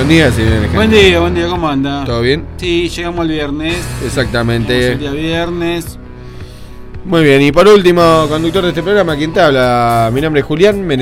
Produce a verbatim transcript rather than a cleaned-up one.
Buen día, señor Alejandro. Buen día, buen día, ¿cómo anda? ¿Todo bien? Sí, llegamos el viernes. Exactamente. Llegamos el día viernes. Muy bien, y por último, conductor de este programa, ¿quién te habla? Mi nombre es Julián. Me